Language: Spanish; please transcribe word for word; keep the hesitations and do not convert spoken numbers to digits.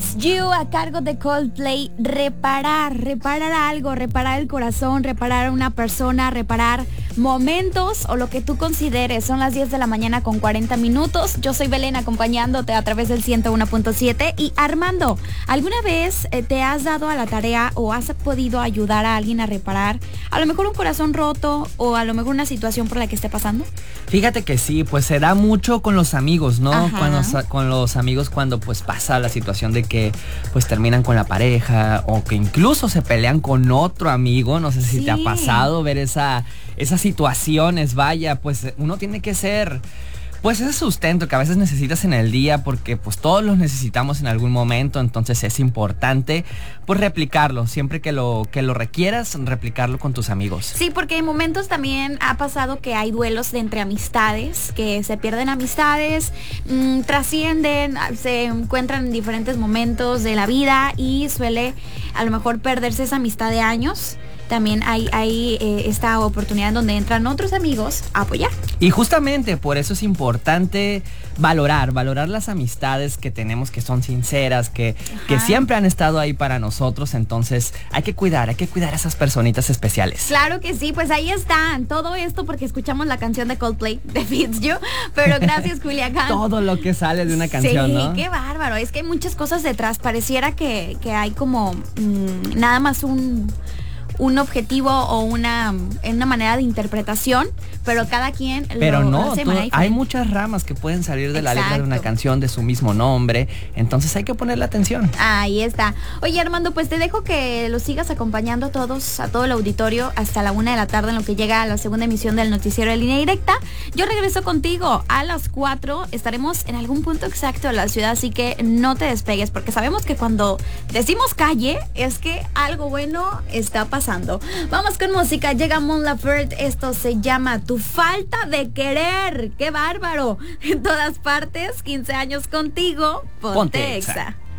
It's You a cargo de Coldplay. Reparar, reparar algo, reparar el corazón, reparar a una persona, reparar momentos o lo que tú consideres. Son las diez de la mañana con cuarenta minutos. Yo soy Belén acompañándote a través del ciento uno punto siete. Y Armando, ¿alguna vez eh, te has dado a la tarea o has podido ayudar a alguien a reparar a lo mejor un corazón roto o a lo mejor una situación por la que esté pasando? Fíjate que sí, pues se da mucho con los amigos, ¿no? Cuando, con los amigos cuando pues pasa la situación de que pues terminan con la pareja o que incluso se pelean con otro amigo. No sé si sí te ha pasado ver esa, esas situaciones. Vaya, pues uno tiene que ser pues ese sustento que a veces necesitas en el día, porque pues todos los necesitamos en algún momento. Entonces es importante pues replicarlo, siempre que lo, que lo requieras, replicarlo con tus amigos. Sí, porque en momentos también ha pasado que hay duelos de entre amistades, que se pierden amistades, mmm, trascienden, se encuentran en diferentes momentos de la vida y suele a lo mejor perderse esa amistad de años. También hay, hay eh, esta oportunidad en donde entran otros amigos a apoyar. Y justamente por eso es importante valorar, valorar las amistades que tenemos, que son sinceras, que, que siempre han estado ahí para nosotros. Entonces hay que cuidar, hay que cuidar a esas personitas especiales. Claro que sí, pues ahí están. Todo esto porque escuchamos la canción de Coldplay, de It's You. Pero gracias, Culiacán. Todo lo que sale de una canción, sí, ¿no? Qué bárbaro. Es que hay muchas cosas detrás. Pareciera que, que hay como mmm, nada más un... un objetivo o una, una manera de interpretación, pero cada quien pero lo no, hace tú, hay muchas ramas que pueden salir de Exacto. la letra de una canción de su mismo nombre, entonces hay que ponerle atención. Ahí está. Oye, Armando, pues te dejo que los sigas acompañando a todos, a todo el auditorio hasta la una de la tarde en lo que llega a la segunda emisión del noticiero de Línea Directa. Yo regreso contigo a las cuatro, estaremos en algún punto exacto de la ciudad, así que no te despegues, porque sabemos que cuando decimos calle es que algo bueno está pasando. Vamos con música, llega Mon Laferte, esto se llama Tu Falta de Querer. ¡Qué bárbaro! En todas partes, quince años contigo, ponte, ponte Exa.